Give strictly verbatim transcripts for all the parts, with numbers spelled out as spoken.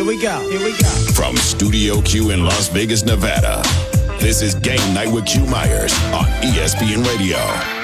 Here we go. Here we go. From Studio Q in Las Vegas, Nevada, this is Game Night with Q Myers on E S P N Radio.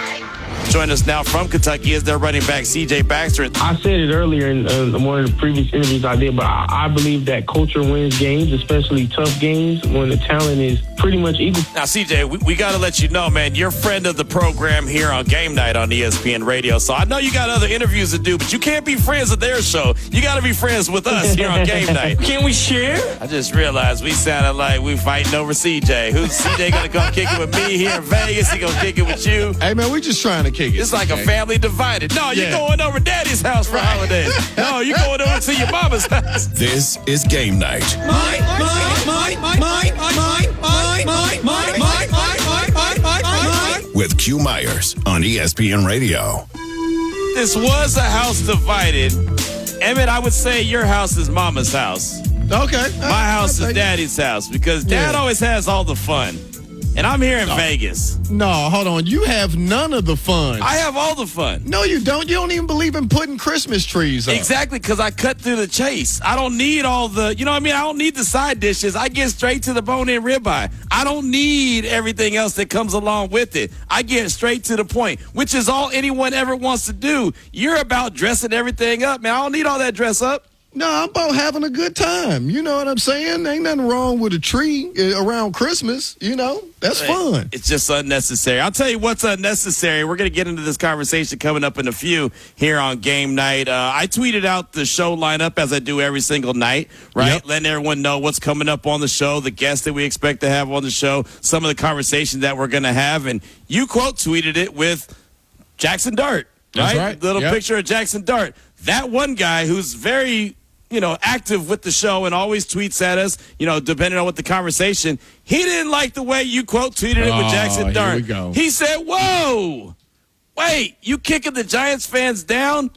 Join us now from Kentucky is their running back, C J Baxter. I said it earlier in uh, one of the previous interviews I did, but I, I believe that culture wins games, especially tough games, when the talent is pretty much equal. Now, C J, we, we got to let you know, man, you're a friend of the program here on Game Night on E S P N Radio. So I know you got other interviews to do, but you can't be friends of their show. You got to be friends with us here on Game Night. Can we share? I just realized we sounded like we fighting over C J. Who's C J going to come kick it with me here in Vegas? He going to kick it with you? Hey, man, we just trying to kick it. It's like okay? a family divided. No, you're Yeah. going over Daddy's house for Right. holidays. No, you're going over to your mama's house. This is Game Night Mine, mine, mine, mine, mine, mine, mine, mine, mine, mine, mine, mine, mine, mine. with Q Myers on E S P N Radio. This was a house divided. Emmett, I would say your house is mama's house. Okay. My house is Daddy's house because Dad Yeah. always has all the fun. And I'm here in Vegas. No, hold on. You have none of the fun. I have all the fun. no, you don't. You don't even believe in putting Christmas trees up. Exactly, because I cut through the chase. I don't need all the, you know what I mean? I don't need the side dishes. I get straight to the bone-in ribeye. I don't need everything else that comes along with it. I get straight to the point, which is all anyone ever wants to do. You're about dressing everything up, man. I don't need all that dress up. No, I'm about having a good time. You know what I'm saying? Ain't nothing wrong with a tree uh, around Christmas. You know, that's fun. It's just unnecessary. I'll tell you what's unnecessary. We're going to get into this conversation coming up in a few here on Game Night. Uh, I tweeted out the show lineup as I do every single night, right? Yep. Letting everyone know what's coming up on the show, the guests that we expect to have on the show, some of the conversations that we're going to have. And you quote tweeted it with Jackson Dart, That's right? right. Little Yep. picture of Jackson Dart. That one guy who's very, you know, active with the show and always tweets at us, you know, depending on what the conversation. He didn't like the way you quote tweeted it with Oh, Jackson here Dart. we go. He said, whoa, wait, you kicking the Giants fans down?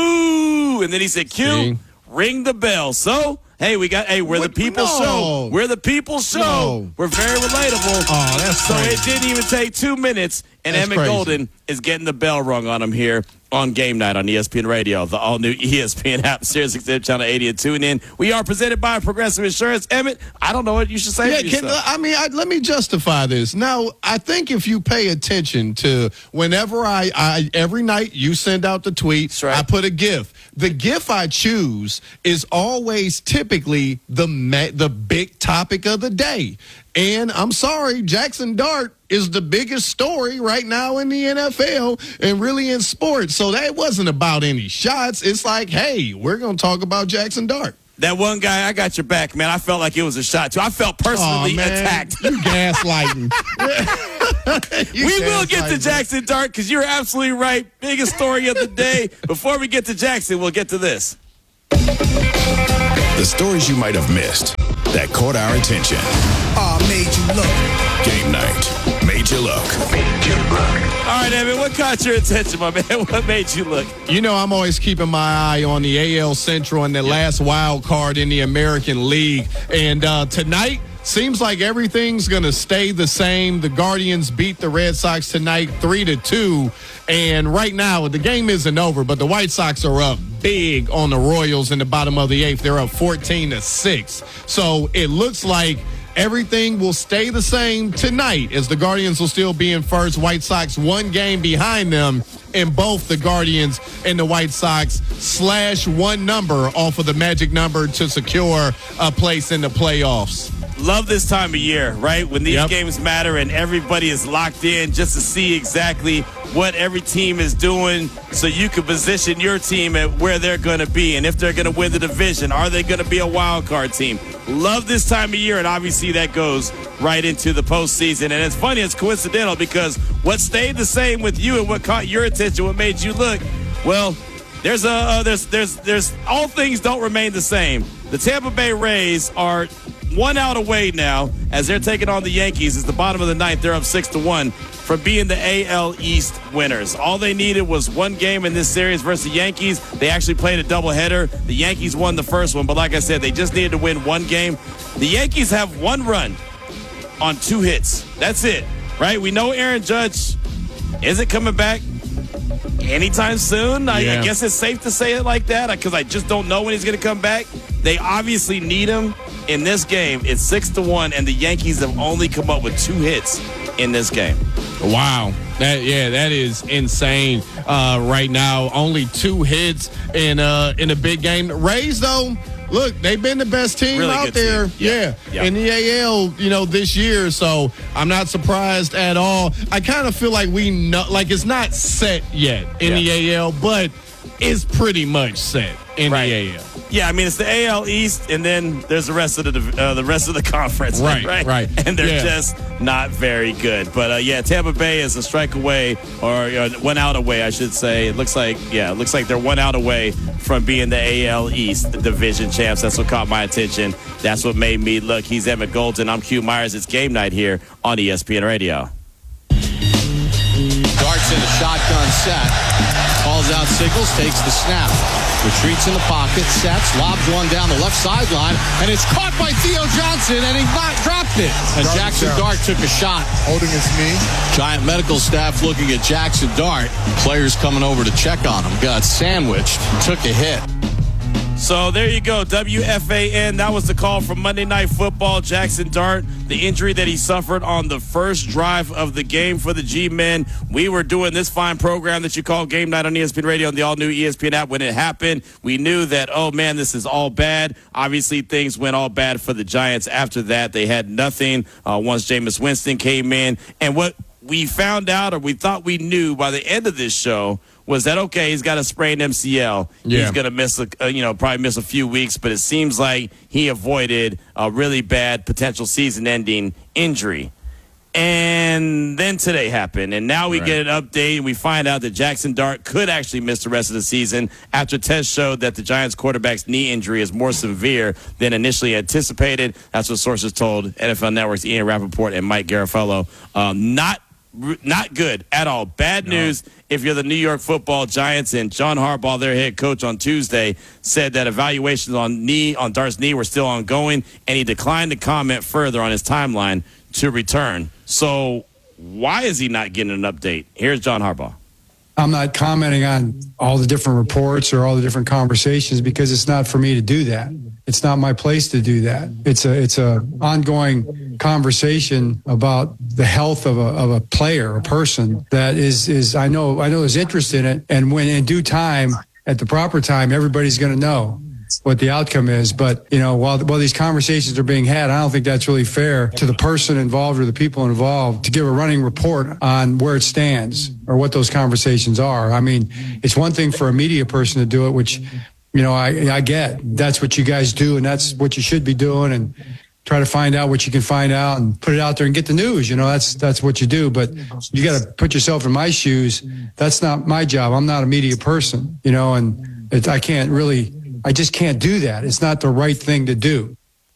Boo. And then he said, Q, See? ring the bell. So, hey, we got, hey, we're What? the people No. show. We're the people show. No. We're very relatable. Oh, that's So crazy. it didn't even take two minutes, and That's Emmett crazy. Golden is getting the bell rung on him here on Game Night on E S P N Radio, the all-new E S P N app, Sirius X M Channel eighty, and tune in. We are presented by Progressive Insurance. Emmett, I don't know what you should say Yeah, for can, yourself. I mean, I, let me justify this. Now, I think if you pay attention to whenever I, I every night you send out the tweet, That's right. I put a GIF. The GIF I choose is always typically the ma- the big topic of the day. And I'm sorry, Jackson Dart is the biggest story right now in the N F L and really in sports. So that wasn't about any shots. It's like, hey, we're going to talk about Jackson Dart. That one guy, I got your back, man. I felt like it was a shot, too. I felt personally Aw, man, attacked. You gaslighting. You We will get to gaslighting. Jackson Dart because you're absolutely right. Biggest story of the day. Before we get to Jackson, we'll get to this. The stories you might have missed that caught our attention. Aw, made you look. Game Night made you look. Made you look. All right, Evan, what caught your attention, my man? What made you look? You know, I'm always keeping my eye on the A L Central and the last wild card in the American League. And uh, tonight, seems like everything's going to stay the same. The Guardians beat the Red Sox tonight three to two. And right now, the game isn't over, but the White Sox are up big on the Royals in the bottom of the eighth. They're up fourteen to six. So it looks like everything will stay the same tonight as the Guardians will still be in first. White Sox one game behind them, and both the Guardians and the White Sox slash one number off of the magic number to secure a place in the playoffs. Love this time of year, right? When these Yep. games matter and everybody is locked in just to see exactly what every team is doing so you can position your team at where they're going to be and if they're going to win the division. Are they going to be a wild card team? Love this time of year, and obviously that goes right into the postseason. And it's funny, it's coincidental because what stayed the same with you and what caught your attention, what made you look, well, there's a uh, there's there's there's all things don't remain the same. The Tampa Bay Rays are one out away now as they're taking on the Yankees. It's the bottom of the ninth. They're up six to one from being the A L East winners. All they needed was one game in this series versus the Yankees. They actually played a doubleheader. The Yankees won the first one, but like I said, they just needed to win one game. The Yankees have one run on two hits. That's it, right? We know Aaron Judge isn't coming back. anytime soon. I, Yeah. I guess it's safe to say it like that because I just don't know when he's going to come back. They obviously need him in this game. It's six to one, and the Yankees have only come up with two hits in this game. Wow. That yeah, that is insane. Uh, right now, only two hits in uh, in a big game. Rays though, look, they've been the best team Really out good there. team. Yeah. Yeah, Yeah. in the A L, you know, this year. So I'm not surprised at all. I kind of feel like we know, like it's not set yet in Yeah. the A L, but it's pretty much set in Right. the A L. Yeah, I mean it's the A L East, and then there's the rest of the div- uh, the rest of the conference, Right, right? right. And they're Yeah. just not very good. But uh, yeah, Tampa Bay is a strike away, or uh, one out away, I should say. It looks like yeah, it looks like they're one out away from being the A L East division champs. That's what caught my attention. That's what made me look. He's Emmett Golden. I'm Q Myers. It's game night here on E S P N Radio. Darts in a shotgun set. Calls out signals, takes the snap. Retreats in the pocket, sets, lobs one down the left sideline, and it's caught by Theo Johnson, and he not dropped it. And Jackson Dart took a shot. Holding his knee. Giant medical staff looking at Jackson Dart. Players coming over to check on him. Got sandwiched, took a hit. So there you go, W F A N. That was the call from Monday Night Football. Jackson Dart, the injury that he suffered on the first drive of the game for the G-Men. We were doing this fine program that you call Game Night on E S P N Radio and the all-new E S P N app. When it happened, we knew that, oh, man, this is all bad. Obviously, things went all bad for the Giants after that. They had nothing uh, once Jameis Winston came in. And what we found out, or we thought we knew by the end of this show, was that, okay, he's got a sprained M C L. Yeah. He's going to miss, a, uh, you know, probably miss a few weeks, but it seems like he avoided a really bad potential season-ending injury. And then today happened, and now we Right. get an update, and we find out that Jackson Dart could actually miss the rest of the season after tests showed that the Giants quarterback's knee injury is more severe than initially anticipated. That's what sources told N F L Network's Ian Rappaport and Mike Garafolo. Um, not Not good at all. Bad news if you're the New York Football Giants. And John Harbaugh, their head coach, on Tuesday said that evaluations on knee on Dart's knee were still ongoing, and he declined to comment further on his timeline to return. So why is he not getting an update? Here's John Harbaugh. I'm not commenting on all the different reports or all the different conversations because it's not for me to do that. It's not my place to do that. It's a it's a ongoing conversation about the health of a of a player, a person that is is I know I know there's interest in it, and when in due time, at the proper time, everybody's going to know what the outcome is. But, you know, while while these conversations are being had, I don't think that's really fair to the person involved or the people involved to give a running report on where it stands or what those conversations are. I mean, it's one thing for a media person to do it, which, you know, I, I get. That's what you guys do, and that's what you should be doing, and try to find out what you can find out and put it out there and get the news. You know, that's that's what you do. But you got to put yourself in my shoes. That's not my job. I'm not a media person, you know, and it, I can't really – I just can't do that. It's not the right thing to do.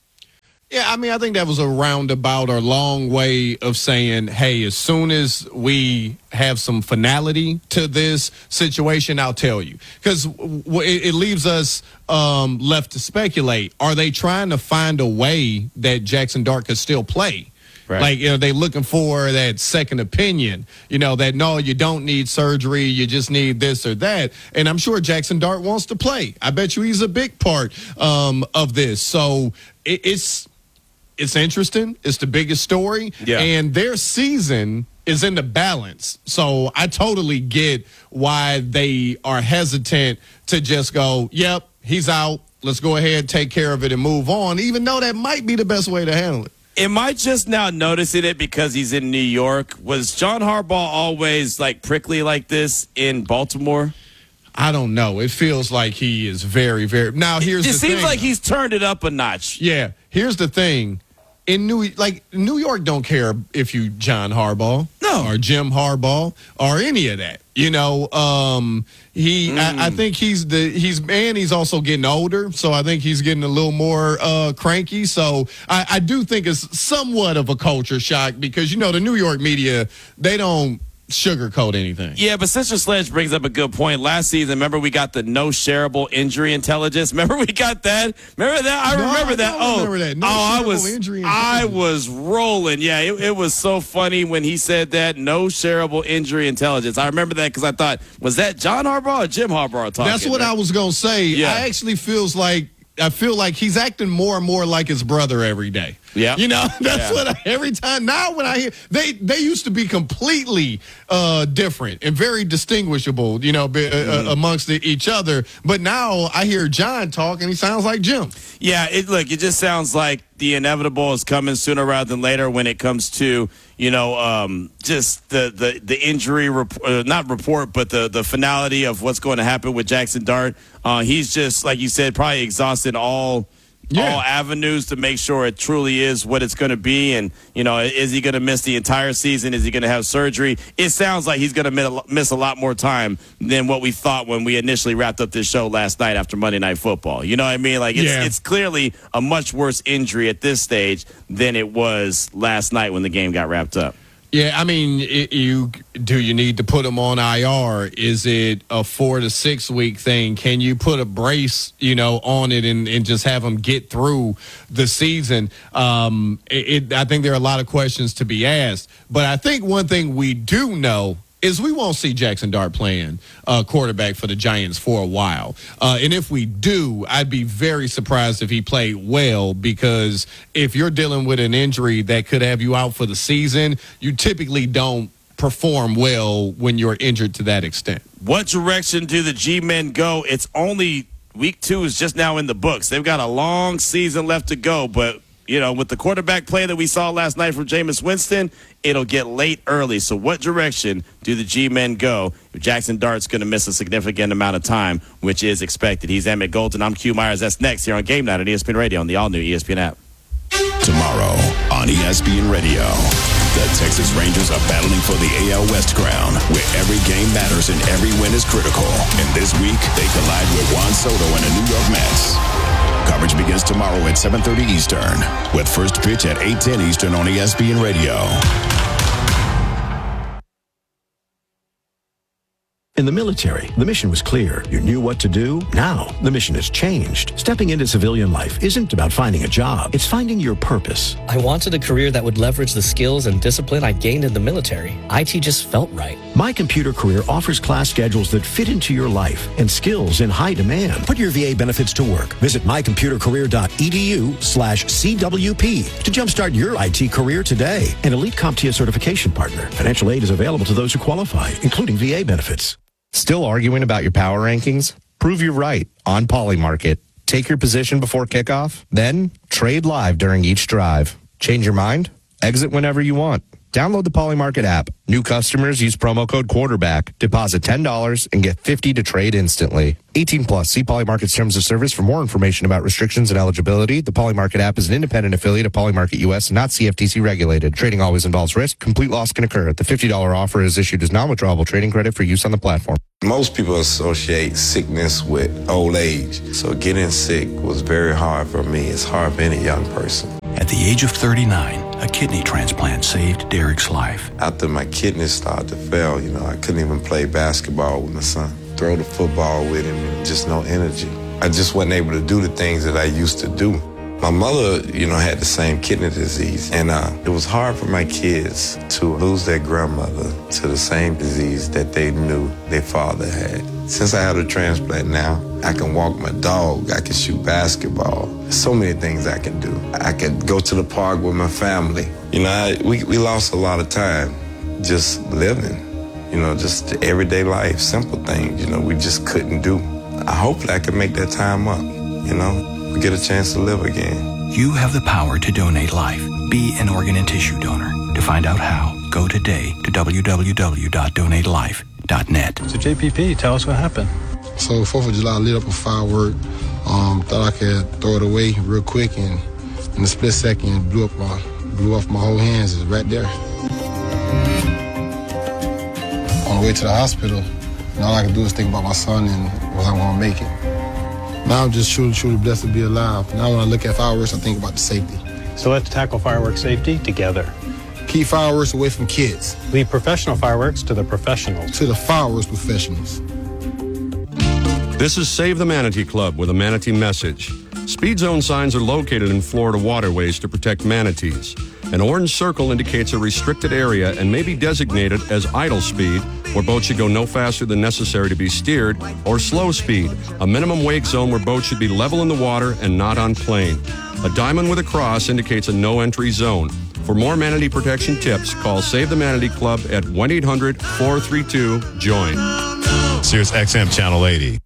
Yeah, I mean, I think that was a roundabout or long way of saying, hey, as soon as we have some finality to this situation, I'll tell you. Because w- it, it leaves us um, left to speculate. Are they trying to find a way that Jackson Dart could still play? Right. Like, you know, they looking for that second opinion, you know, that no, you don't need surgery, you just need this or that. And I'm sure Jackson Dart wants to play. I bet you he's a big part um, of this. So it, it's it's interesting. It's the biggest story. Yeah. And their season is in the balance. So I totally get why they are hesitant to just go, yep, he's out. Let's go ahead, take care of it, and move on, even though that might be the best way to handle it. Am I just now noticing it because he's in New York? Was John Harbaugh always like prickly like this in Baltimore? I don't know. It feels like he is very, very. Now here's It the seems thing. like he's turned it up a notch. Yeah. Here's the thing. In New like New York don't care if you John Harbaugh No. or Jim Harbaugh or any of that. You know, um, he Mm. I, I think he's the he's and he's also getting older, so I think he's getting a little more uh, cranky. So I, I do think it's somewhat of a culture shock because you know the New York media, they don't sugarcoat anything. Yeah, but Sister Sledge brings up a good point. Last season, remember we got the no shareable injury intelligence? Remember we got that? Remember that? I No, remember I that. don't oh, remember that. No oh, I shareable was injury I intelligence. was rolling. Yeah, it, it was so funny when he said that, no shareable injury intelligence. I remember that because I thought, was that John Harbaugh or Jim Harbaugh talking? That's what man? I was going to say. Yeah. I actually feels like I feel like he's acting more and more like his brother every day. Yeah. You know, that's Yeah. what I, every time now when I hear they they used to be completely uh, different and very distinguishable, you know, be, uh, Mm-hmm. uh, amongst the, each other. But now I hear John talk and he sounds like Jim. Yeah, it look, it just sounds like the inevitable is coming sooner rather than later when it comes to, you know, um, just the the the injury rep- uh, not report, but the the finality of what's going to happen with Jackson Dart. Uh, he's just, like you said, probably exhausted all. Yeah. all avenues to make sure it truly is what it's going to be. And, you know, is he going to miss the entire season? Is he going to have surgery? It sounds like he's going to miss a lot more time than what we thought when we initially wrapped up this show last night after Monday Night Football. You know what I mean? Like, it's, Yeah. it's clearly a much worse injury at this stage than it was last night when the game got wrapped up. Yeah, I mean, it, you do you need to put him on I R? Is it a four to six week thing? Can you put a brace, you know, on it and, and just have him get through the season? Um, it, it, I think there are a lot of questions to be asked. But I think one thing we do know is we won't see Jackson Dart playing uh, quarterback for the Giants for a while. Uh, and if we do, I'd be very surprised if he played well, because if you're dealing with an injury that could have you out for the season, you typically don't perform well when you're injured to that extent. What direction do the G-men go? It's only week two is just now in the books. They've got a long season left to go, but you know, with the quarterback play that we saw last night from Jameis Winston, it'll get late early. So what direction do the G-men go if Jackson Dart's going to miss a significant amount of time, which is expected? He's Emmett Golden. I'm Q Myers. That's next here on Game Night on E S P N Radio on the all-new E S P N app. Tomorrow on E S P N Radio, the Texas Rangers are battling for the A L West crown, where every game matters and every win is critical. And this week, they collide with Juan Soto and the New York Mets. Coverage begins tomorrow at seven thirty Eastern, with first pitch at eight ten Eastern on E S P N Radio. In the military, the mission was clear. You knew what to do. Now, the mission has changed. Stepping into civilian life isn't about finding a job. It's finding your purpose. I wanted a career that would leverage the skills and discipline I gained in the military. I T just felt right. My Computer Career offers class schedules that fit into your life and skills in high demand. Put your V A benefits to work. Visit mycomputercareer.edu slash CWP to jumpstart your I T career today. An Elite CompTIA certification partner. Financial aid is available to those who qualify, including V A benefits. Still arguing about your power rankings? Prove you're right on Polymarket. Take your position before kickoff, then trade live during each drive. Change your mind? Exit whenever you want. Download the Polymarket app. New customers use promo code quarterback. Deposit ten dollars and get fifty dollars to trade instantly. eighteen plus. See Polymarket's terms of service for more information about restrictions and eligibility. The Polymarket app is an independent affiliate of Polymarket U S, not C F T C regulated. Trading always involves risk. Complete loss can occur. The fifty dollars offer is issued as non-withdrawable trading credit for use on the platform. Most people associate sickness with old age. So getting sick was very hard for me. It's hard for any young person. At the age of thirty-nine, a kidney transplant saved Derek's life. After my kidneys started to fail, you know, I couldn't even play basketball with my son, throw the football with him, and just no energy. I just wasn't able to do the things that I used to do. My mother, you know, had the same kidney disease, and uh, it was hard for my kids to lose their grandmother to the same disease that they knew their father had. Since I had a transplant now, I can walk my dog, I can shoot basketball. There's so many things I can do. I could go to the park with my family. You know, I, we, we lost a lot of time just living, you know, just the everyday life, simple things, you know, we just couldn't do. I hopefully I can make that time up, you know. We get a chance to live again. You have the power to donate life. Be an organ and tissue donor. To find out how, go today to w w w dot donate life dot net. So J P P, tell us what happened. So fourth of July, I lit up a firework. Um, thought I could throw it away real quick, and in a split second, it blew up my, blew off my whole hands. It's right there. On the way to the hospital, and all I could do is think about my son and was I going to make it. Now I'm just truly, truly blessed to be alive. Now when I look at fireworks, I think about the safety. So let's tackle fireworks safety together. Keep Keep fireworks away from kids. Leave professional fireworks to the professionals. To the fireworks professionals. This is Save the Manatee Club with a manatee message. Speed zone signs are located in Florida waterways to protect manatees. An orange circle indicates a restricted area and may be designated as idle speed, where boats should go no faster than necessary to be steered, or slow speed, a minimum wake zone where boats should be level in the water and not on plane. A diamond with a cross indicates a no entry zone. For more manatee protection tips, call Save the Manatee Club at one eight hundred four three two join. Sirius X M Channel eighty.